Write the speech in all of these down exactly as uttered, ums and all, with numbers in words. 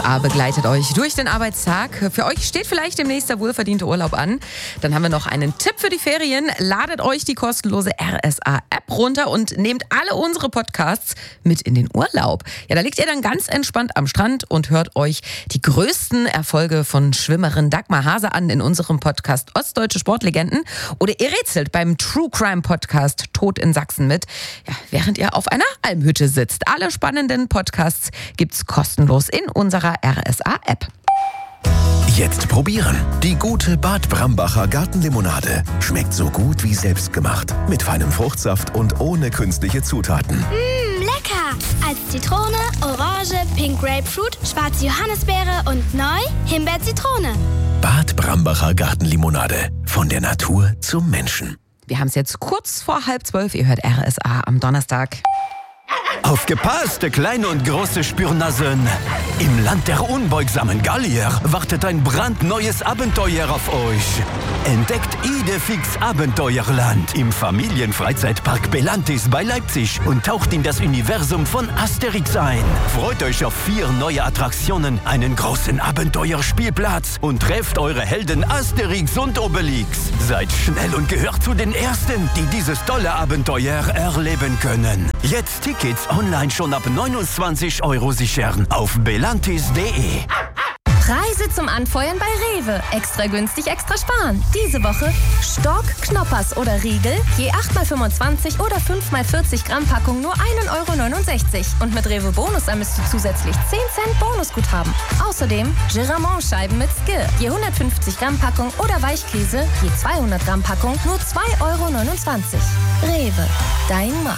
A begleitet euch durch den Arbeitstag. Für euch steht vielleicht demnächst der wohlverdiente Urlaub an. Dann haben wir noch einen Tipp für die Ferien. Ladet euch die kostenlose R S A-App runter und nehmt alle unsere Podcasts mit in den Urlaub. Ja, da liegt ihr dann ganz entspannt am Strand und hört euch die größten Erfolge von Schwimmerin Dagmar Hase an in unserem Podcast Ostdeutsche Sportlegenden. Oder ihr rätselt beim True Crime Podcast Tod in Sachsen mit, ja, während ihr auf einer Almhütte sitzt. Alle spannenden Podcasts gibt's kostenlos in unserer R S A-App. Jetzt probieren. Die gute Bad Brambacher Gartenlimonade. Schmeckt so gut wie selbstgemacht. Mit feinem Fruchtsaft und ohne künstliche Zutaten. Mmm, lecker! Als Zitrone, Orange, Pink Grapefruit, schwarze Johannisbeere und neu Himbeer-Zitrone. Bad Brambacher Gartenlimonade. Von der Natur zum Menschen. Wir haben es jetzt kurz vor halb zwölf. Ihr hört R S A am Donnerstag. Aufgepasst, kleine und große Spürnasen! Im Land der unbeugsamen Gallier wartet ein brandneues Abenteuer auf euch. Entdeckt Idefix Abenteuerland im Familienfreizeitpark Belantis bei Leipzig und taucht in das Universum von Asterix ein. Freut euch auf vier neue Attraktionen, einen großen Abenteuerspielplatz und trefft eure Helden Asterix und Obelix. Seid schnell und gehört zu den Ersten, die dieses tolle Abenteuer erleben können. Jetzt Tickets online schon ab neunundzwanzig Euro sichern auf belantis punkt de. Preise zum Anfeuern bei Rewe. Extra günstig, extra sparen. Diese Woche Stock, Knoppers oder Riegel, je acht mal fünfundzwanzig oder fünf mal vierzig Gramm Packung nur ein Euro neunundsechzig. Und mit Rewe Bonus ermisst du zusätzlich zehn Cent Bonusguthaben. Außerdem Giramont-Scheiben mit Skir, je hundertfünfzig Gramm Packung oder Weichkäse, je zweihundert Gramm Packung nur zwei Euro neunundzwanzig. Rewe, dein Markt.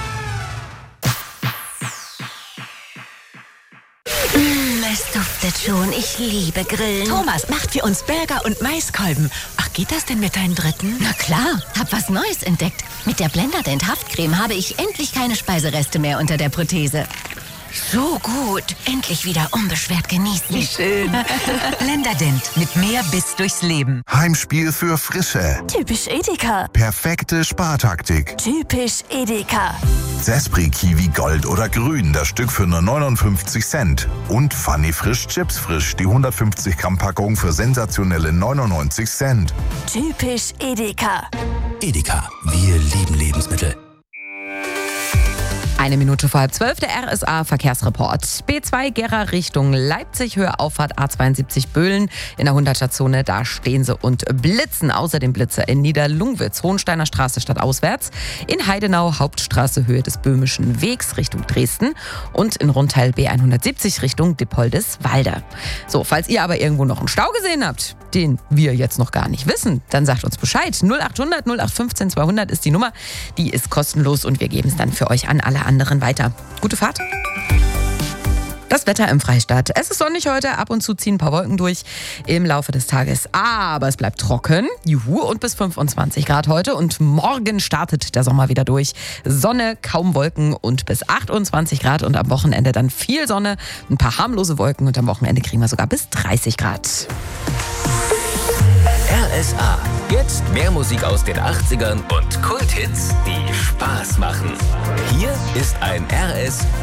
Es duftet schon. Ich liebe Grillen. Thomas macht für uns Burger und Maiskolben. Ach, geht das denn mit deinen Dritten? Na klar, hab was Neues entdeckt. Mit der Blenderdent Haftcreme habe ich endlich keine Speisereste mehr unter der Prothese. So gut. Endlich wieder unbeschwert genießen. Wie schön. Blenderdent mit mehr Biss durchs Leben. Heimspiel für Frische. Typisch Edeka. Perfekte Spartaktik. Typisch Edeka. Zespri Kiwi Gold oder Grün, das Stück für nur neunundfünfzig Cent. Und Funny Frisch Chips Frisch, die hundertfünfzig Gramm Packung für sensationelle neunundneunzig Cent. Typisch Edeka. Edeka, wir lieben Lebensmittel. Eine Minute vor halb zwölf, der R S A-Verkehrsreport. B zwei Gera Richtung Leipzig, Höhe Auffahrt A zweiundsiebzig Böhlen. In der hunderter-Zone, da stehen sie und blitzen. Außerdem Blitze in Niederlungwitz, Hohensteiner Straße stadtauswärts. In Heidenau, Hauptstraße, Höhe des Böhmischen Wegs Richtung Dresden. Und in Rundteil B hundertsiebzig Richtung Dippoldiswalde. So, falls ihr aber irgendwo noch einen Stau gesehen habt, den wir jetzt noch gar nicht wissen, dann sagt uns Bescheid. null achthundert null acht fünfzehn zweihundert ist die Nummer. Die ist kostenlos und wir geben es dann für euch an alle anderen weiter. Gute Fahrt. Das Wetter im Freistaat. Es ist sonnig heute, ab und zu ziehen ein paar Wolken durch im Laufe des Tages. Aber es bleibt trocken. Juhu, und bis fünfundzwanzig Grad heute. Und morgen startet der Sommer wieder durch. Sonne, kaum Wolken und bis achtundzwanzig Grad. Und am Wochenende dann viel Sonne, ein paar harmlose Wolken. Und am Wochenende kriegen wir sogar bis dreißig Grad. R S A. Jetzt mehr Musik aus den achtzigern und Kulthits, die Spaß machen. Hier ist ein R S